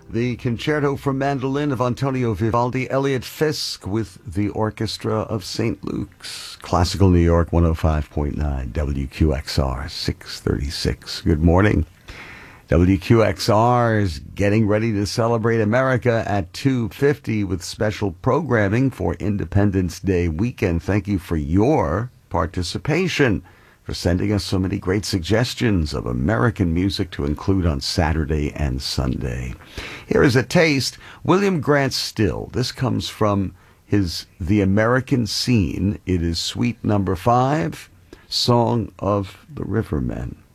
The Concerto for Mandolin of Antonio Vivaldi, Elliot Fisk with the Orchestra of St. Luke's. Classical New York 105.9, WQXR 636. Good morning. WQXR is getting ready to celebrate America at 2:50 with special programming for Independence Day weekend. Thank you for your participation, for sending us so many great suggestions of American music to include on Saturday and Sunday. Here is a taste. William Grant Still. This comes from his The American Scene. It is Suite Number 5, Song of the Rivermen.